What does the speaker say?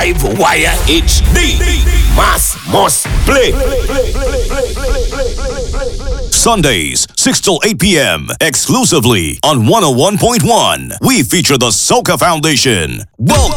Live Wire HD. Mass must play. Sundays, 6 till 8 p.m. exclusively on 101.1. We feature the Soca Foundation. Welcome.